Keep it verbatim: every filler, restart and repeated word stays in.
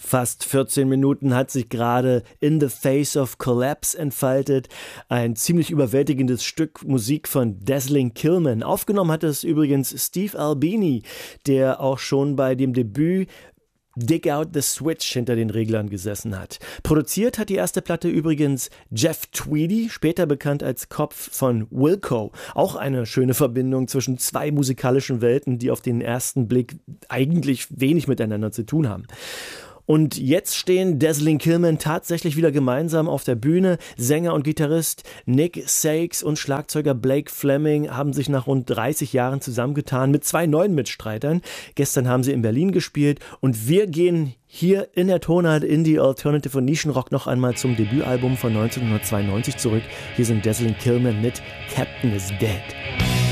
Fast vierzehn Minuten hat sich gerade In the Face of Collapse entfaltet. Ein ziemlich überwältigendes Stück Musik von Dazzling Killman. Aufgenommen hat es übrigens Steve Albini, der auch schon bei dem Debüt Dig Out the Switch hinter den Reglern gesessen hat. Produziert hat die erste Platte übrigens Jeff Tweedy, später bekannt als Kopf von Wilco. Auch eine schöne Verbindung zwischen zwei musikalischen Welten, die auf den ersten Blick eigentlich wenig miteinander zu tun haben. Und jetzt stehen Dazzling Killman tatsächlich wieder gemeinsam auf der Bühne. Sänger und Gitarrist Nick Sakes und Schlagzeuger Blake Fleming haben sich nach rund dreißig Jahren zusammengetan mit zwei neuen Mitstreitern. Gestern haben sie in Berlin gespielt und wir gehen hier in der Tonart Indie, Alternative und Nischenrock noch einmal zum Debütalbum von neunzehnhundertzweiundneunzig zurück. Hier sind Dazzling Killman mit Captain is Dead.